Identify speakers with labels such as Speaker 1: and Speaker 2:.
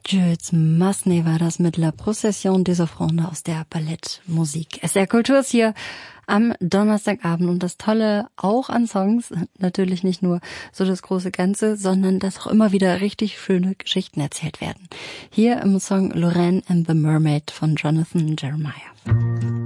Speaker 1: Jules Massenet war das mit La Procession des Offrandes aus der Ballettmusik. SR Kultur ist hier am Donnerstagabend und das Tolle auch an Songs, natürlich nicht nur so das große Ganze, sondern dass auch immer wieder richtig schöne Geschichten erzählt werden. Hier im Song Lorraine and the Mermaid von Jonathan Jeremiah.